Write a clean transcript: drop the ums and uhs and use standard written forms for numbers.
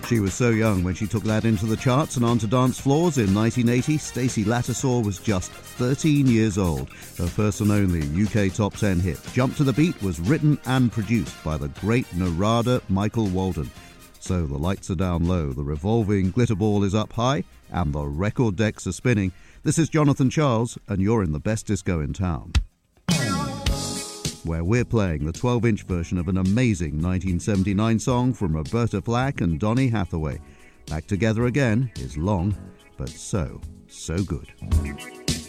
She was so young when she took that into the charts and onto dance floors in 1980. Stacey Lattisaw was just 13 years old. Her first and only UK Top 10 hit, Jump to the Beat, was written and produced by the great Narada Michael Walden. So the lights are down low, the revolving glitter ball is up high, and the record decks are spinning. This is Jonathan Charles, and you're in the best disco in town, where we're playing the 12-inch version of an amazing 1979 song from Roberta Flack and Donny Hathaway. Back Together Again is long, but so good.